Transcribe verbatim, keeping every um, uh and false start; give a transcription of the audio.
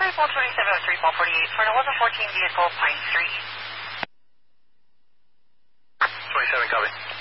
April twenty-seven oh three, ball forty-eight for an eleven fourteen vehicle, Pine Street. twenty-seven, copy.